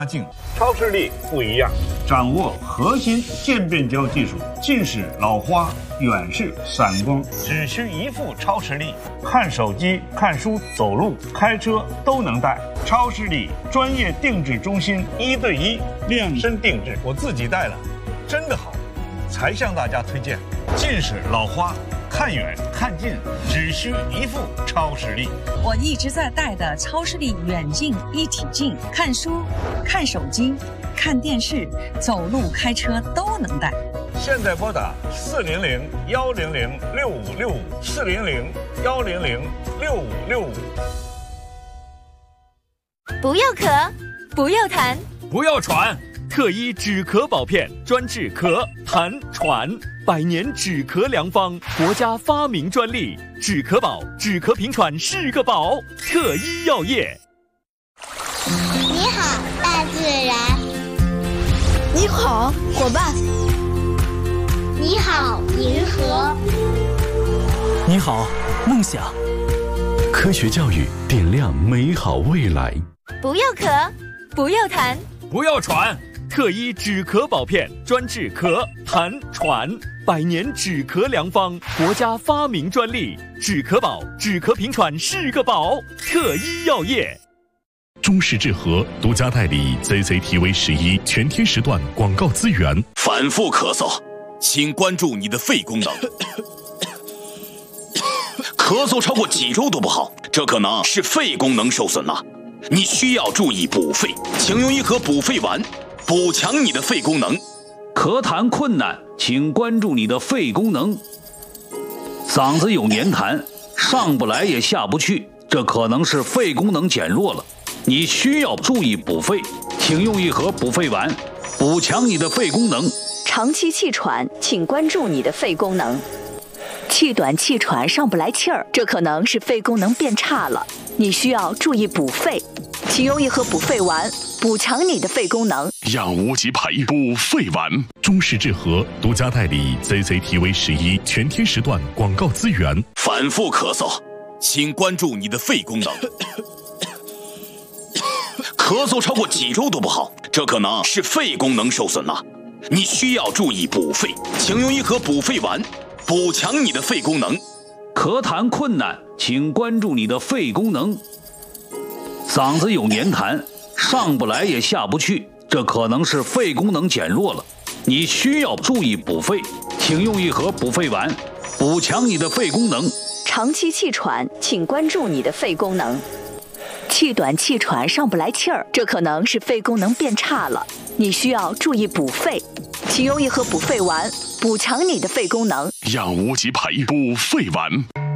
镜超视力不一样，掌握核心渐变焦技术，近视、老花、远视、散光，只需一副超视力，看手机、看书、走路、开车都能戴。超视力专业定制中心，1对1量身定制，我自己戴了，真的好，才向大家推荐。近视、老花。看远看近只需一副超视力。 我一直在戴的超视力远近一体镜，看书、看手机、看电视、走路、开车都能戴。 现在拨打400-100-6565，400-100-6565。 不要咳，不要痰， 不要喘。特医止咳宝片专治咳、痰、喘，100年止咳良方，国家发明专利。止咳宝，止咳平喘是个宝。特医药业。 你好，大自然。 你好，伙伴。 你好，银河。 你好，梦想。 科学教育点亮美好未来。 不要咳，不要痰， 不要喘。特医止咳宝片专治咳、痰、喘，100年止咳良方，国家发明专利。止咳宝，止咳平喘是个宝。特医药业。 中视智和独家代理 CCTV11全天时段广告资源。 反复咳嗽，请关注你的肺功能。咳嗽超过几周都不好，这可能是肺功能受损了。你需要注意补肺，请用一盒补肺丸。补强你的肺功能。 咳痰困难，请关注你的肺功能。嗓子有黏痰，上不来也下不去，这可能是肺功能减弱了。你需要注意补肺，请用一盒补肺丸，补强你的肺功能。 长期气喘，请关注你的肺功能。气短气喘上不来气儿，这可能是肺功能变差了。你需要注意补肺，请用一盒补肺丸，补强你的肺功能。 养无极培补肺丸，中视智和独家代理 CCTV11全天时段广告资源。 反复咳嗽，请关注你的肺功能。咳嗽超过几周都不好，这可能是肺功能受损了。你需要注意补肺，请用一盒补肺丸，补强你的肺功能。 咳痰困难，请关注你的肺功能。嗓子有黏痰，上不来也下不去，这可能是肺功能减弱了。你需要注意补肺，请用一盒补肺丸，补强你的肺功能。 长期气喘，请关注你的肺功能。气短气喘上不来气儿，这可能是肺功能变差了。你需要注意补肺，请用一盒补肺丸，补强你的肺功能。 养无极培补肺丸。